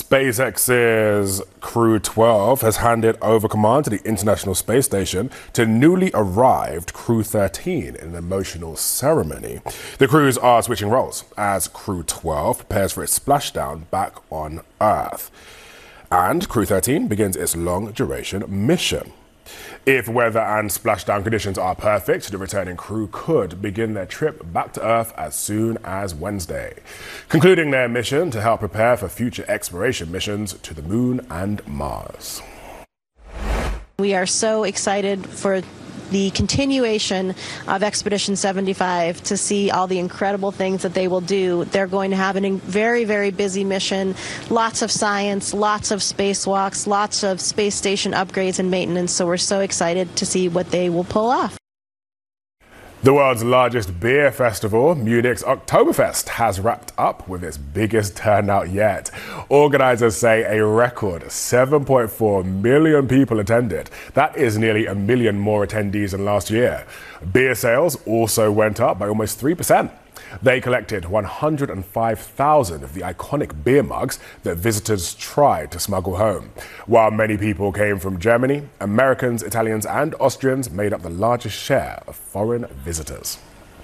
SpaceX's Crew 12 has handed over command to the International Space Station to newly arrived Crew 13 in an emotional ceremony. The crews are switching roles as Crew 12 prepares for its splashdown back on Earth. And Crew 13 begins its long-duration mission. If weather and splashdown conditions are perfect, the returning crew could begin their trip back to Earth as soon as Wednesday, concluding their mission to help prepare for future exploration missions to the Moon and Mars. We are so excited for the continuation of Expedition 75 to see all the incredible things that they will do. They're going to have a very, very busy mission, lots of science, lots of spacewalks, lots of space station upgrades and maintenance, so we're so excited to see what they will pull off. The world's largest beer festival, Munich's Oktoberfest, has wrapped up with its biggest turnout yet. Organizers say a record 7.4 million people attended. That is nearly 1 million more attendees than last year. Beer sales also went up by almost 3%. They collected 105,000 of the iconic beer mugs that visitors tried to smuggle home. While many people came from Germany, Americans, Italians and Austrians made up the largest share of foreign visitors.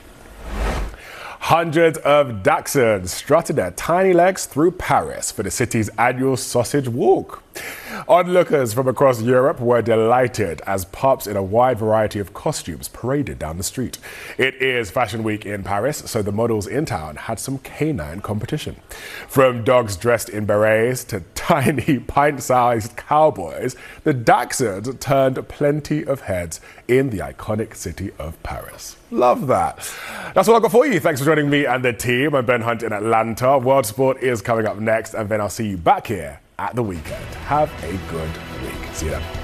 Hundreds of Dachshunds strutted their tiny legs through Paris for the city's annual sausage walk. Onlookers from across Europe were delighted as pups in a wide variety of costumes paraded down the street. It is Fashion Week in Paris, so the models in town had some canine competition. From dogs dressed in berets to tiny pint-sized cowboys, the Dachshunds turned plenty of heads in the iconic city of Paris. Love that. That's all I've got for you. Thanks for joining me and the team. I'm Ben Hunt in Atlanta. World Sport is coming up next, and then I'll see you back here at the weekend. Have a good week. See you then.